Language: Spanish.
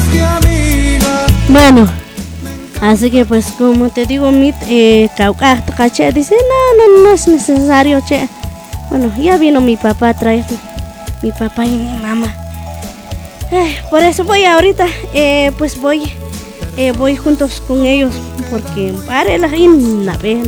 Bueno, así que pues como te digo, caché dice, no es necesario, che. Bueno, ya vino mi papá a traer, mi papá y mi mamá. Por eso voy ahorita, pues voy juntos con ellos, porque pare la vez